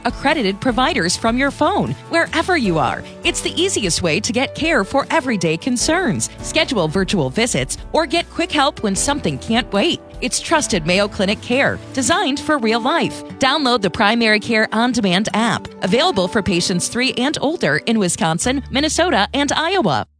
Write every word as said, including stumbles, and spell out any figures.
accredited providers from your phone, wherever you are. It's the easiest way to get care for everyday concerns. Schedule virtual visits or get quick help when something can't wait. It's trusted Mayo Clinic care, designed for real life. Download the Primary Care On Demand app, available for patients three and older in Wisconsin, Minnesota, and Iowa.